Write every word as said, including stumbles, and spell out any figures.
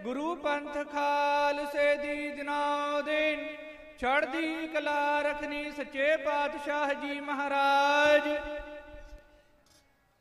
ਗੁਰੂ ਪੰਥ ਖਾਲਸੇ ਦੀ ਦਿਨੋ ਦਿਨ ਚੜ੍ਹਦੀ ਕਲਾ ਰਖਣੀ ਸੱਚੇ ਪਾਤਸ਼ਾਹ ਜੀ ਮਹਾਰਾਜ।